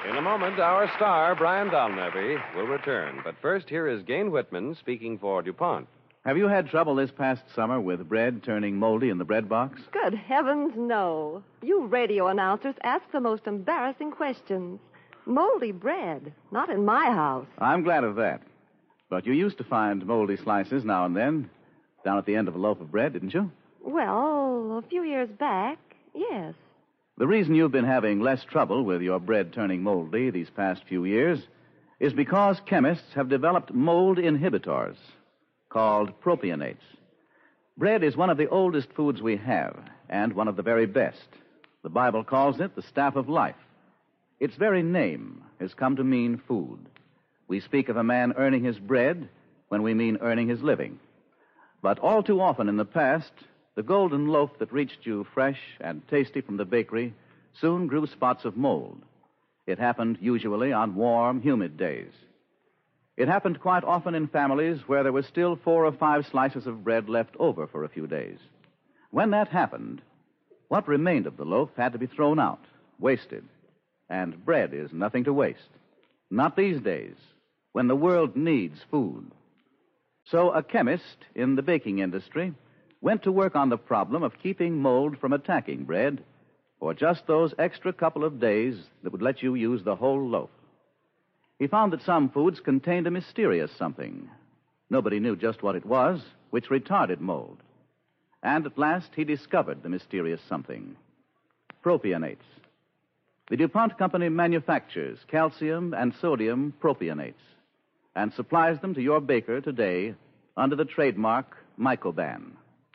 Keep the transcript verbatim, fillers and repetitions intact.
In a moment, our star, Brian Donlevy, will return. But first, here is Gane Whitman speaking for DuPont. Have you had trouble this past summer with bread turning moldy in the bread box? Good heavens, no. You radio announcers ask the most embarrassing questions. Moldy bread. Not in my house. I'm glad of that. But you used to find moldy slices now and then down at the end of a loaf of bread, didn't you? Well, a few years back, yes. The reason you've been having less trouble with your bread turning moldy these past few years is because chemists have developed mold inhibitors called propionates. Bread is one of the oldest foods we have, and one of the very best. The Bible calls it the staff of life. Its very name has come to mean food. We speak of a man earning his bread when we mean earning his living. But all too often in the past, the golden loaf that reached you fresh and tasty from the bakery soon grew spots of mold. It happened usually on warm, humid days. It happened quite often in families where there was still four or five slices of bread left over for a few days. When that happened, what remained of the loaf had to be thrown out, wasted. And bread is nothing to waste. Not these days, when the world needs food. So a chemist in the baking industry went to work on the problem of keeping mold from attacking bread for just those extra couple of days that would let you use the whole loaf. He found that some foods contained a mysterious something. Nobody knew just what it was, which retarded mold. And at last he discovered the mysterious something. Propionates. The DuPont Company manufactures calcium and sodium propionates and supplies them to your baker today under the trademark Mycoban.